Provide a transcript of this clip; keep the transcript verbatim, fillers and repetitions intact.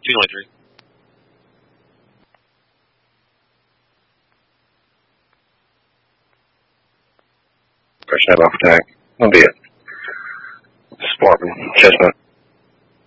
two twenty-three. Person have off attack. I'll be it. Spartan, Chestnut.